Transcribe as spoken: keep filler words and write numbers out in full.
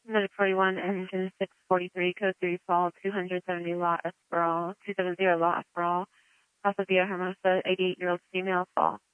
Medic forty-one, engine six forty-three, code three, fall two seventy La Esperal, two seventy La Esperal, Paso Villa Hermosa, eighty-eight-year-old female, fall.